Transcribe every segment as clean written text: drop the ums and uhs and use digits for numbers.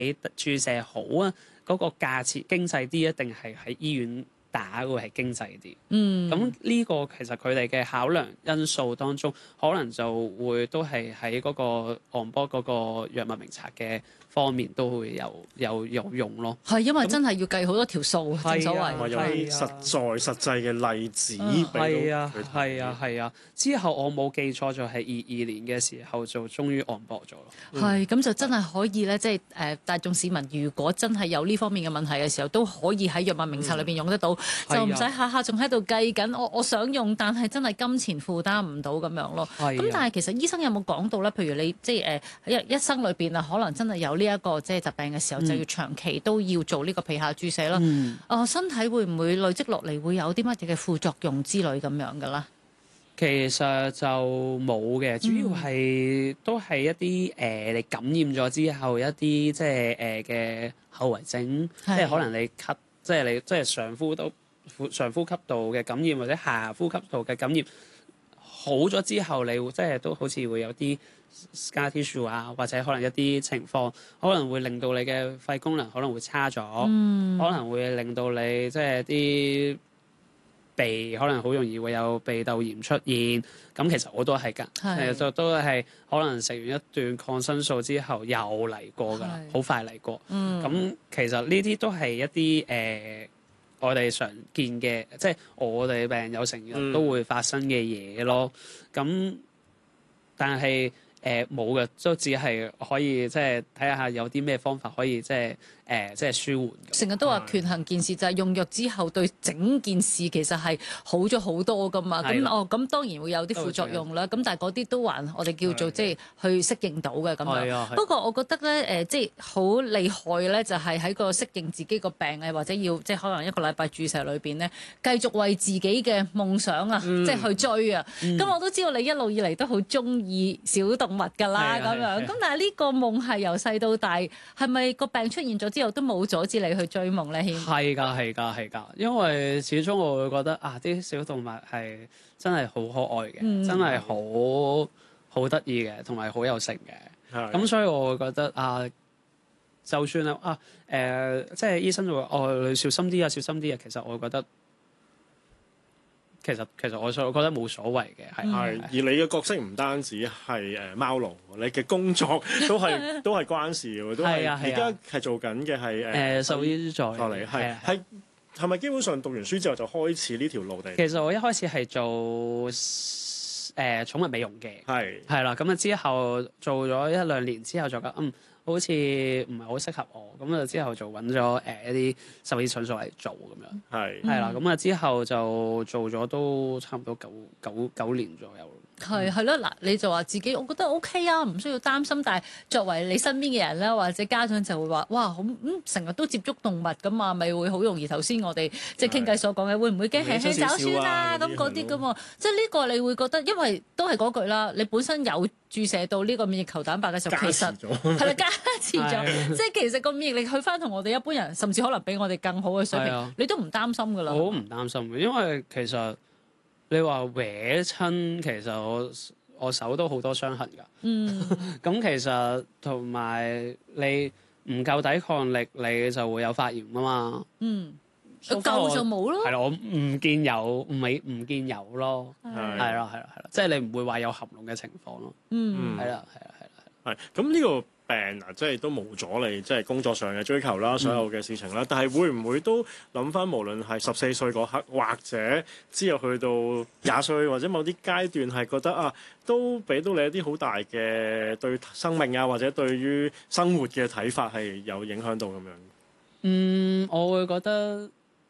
注射好啊，嗰個價錢經濟啲，一定係喺醫院打會係經濟啲。咁呢個其實佢哋嘅考量因素當中，可能就會都係喺嗰個按波嗰個藥物名冊嘅方面都會有用咯。 係因為真係要計好多條數，正所謂。 同埋有啲實際嘅例子俾到佢睇。 係啊。之後我冇記錯就係22年嘅時候就終於按波咗咯。 係咁就真係可以咧，即係大眾市民如果真係有呢方面嘅問題嘅時候，都可以喺藥物名冊裏邊用得到，就唔使下下仲喺度計緊我想用，但係真係金錢負擔唔到咁樣咯。咁但係其實醫生有冇講到咧？譬如你即係一生裏邊啊，可能真係有呢一個即係疾病嘅時候，就要長期都要做呢個皮下注射啦。身體會唔會累積落嚟會有啲乜嘢嘅副作用之類咁樣㗎啦？ 其實就冇嘅，主要係都係一啲你感染咗之後一啲即係嘅後遺症，即係可能你咳，即係你即係上呼吸道嘅感染或者下呼吸道嘅感染好咗之後，你會即係都好似會有啲 scar tissue 啊，或者可能一啲情況可能會令到你嘅肺功能可能會差咗，可能會令到你即係啲鼻可能好容易會有鼻竇炎出現，咁其實我都係㗎，就都係可能食完一段抗生素之後又嚟過㗎啦，好快嚟過。咁其實呢啲都係一啲我哋常見嘅，即係我哋病人有成日都會發生嘅嘢咯。咁但係冇嘅，都只係可以即係睇下有啲咩方法可以即係舒緩。 成日都話權衡件事就係用藥之後對整件事其實係好咗好多噶嘛。咁當然會有啲副作用啦。咁但係嗰啲都還我哋叫做即係去適應到嘅咁樣。不過我覺得咧即係好厲害咧，就係喺個適應自己個病啊，或者要即係可能一個禮拜注射裏邊咧，繼續為自己嘅夢想啊，即係去追啊。咁我都知道你一路以嚟都好中意小動物㗎啦咁樣。咁但係呢個夢係由細到大，係咪個病出現咗之後都冇阻止你去追夢咧？ 係㗎，因為始終我會覺得啲小動物係真係好可愛嘅，真係好得意嘅，同埋好有性嘅。咁所以我會覺得就算即係醫生就話你小心啲啊，小心啲啊。其實我覺得其實我覺得冇所謂嘅，係。 而你嘅角色唔單止係貓奴，你嘅工作都係關事嘅，都係而家係做緊嘅係獸醫助理，係咪基本上讀完書之後就開始呢條路地？ 其實我一開始係做寵物美容嘅，係啦，咁之後做咗1-2年之後就覺得好似唔係好適合我，咁之後就揾咗一啲獸醫診所嚟做咁樣，係啦，咁之後就做咗都差唔多九年左右。 係咯，嗱，你就話自己，我覺得 OK 啊，唔需要擔心。但係作為你身邊嘅人咧，或者家長就會話：哇，成日都接觸動物㗎嘛，咪會好容易頭先我哋即係傾偈所講嘅，會唔會驚輕輕找酸啊咁嗰啲㗎嘛？即係呢個你會覺得，因為都係嗰句啦，你本身有注射到呢個免疫球蛋白嘅時候，其實係啦，加持咗，即係其實個免疫力去翻同我哋一般人，甚至可能比我哋更好嘅水平，你都唔擔心㗎啦。 我好唔擔心嘅，因為其實你話搲親，其實我手都好多傷痕㗎。咁其實同埋你唔夠抵抗力，你就會有發炎㗎嘛。 夠就冇咯。 係啦，我唔見有咯。係啦，即係你唔會話有含膿嘅情況咯。係啦。 係咁呢個病即係都冇咗你即係工作上嘅追求啦，所有嘅事情啦。但係會唔會都諗翻，無論係14歲嗰刻，或者之後去到20歲，或者某啲階段係覺得都俾到你一啲好大嘅對生命或者對於生活嘅睇法係有影響到咁樣？ 我會覺得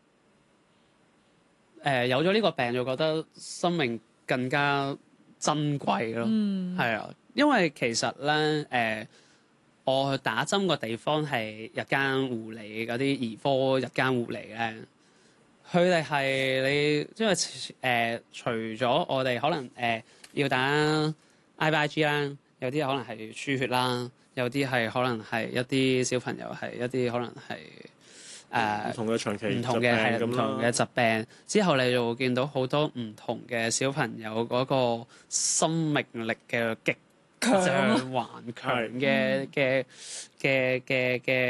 有咗呢個病就覺得生命更加珍貴咯。係啊，因為其實咧我去打針個地方係日間護理嗰啲兒科日間護理咧，佢哋係你因為除咗我哋可能要打 IVIG 啦，有啲可能係輸血啦，有啲係可能係一啲小朋友係一啲可能係唔同嘅長期唔同嘅疾病之後，你就會見到好多唔同嘅小朋友嗰個生命力嘅強啊環強嘅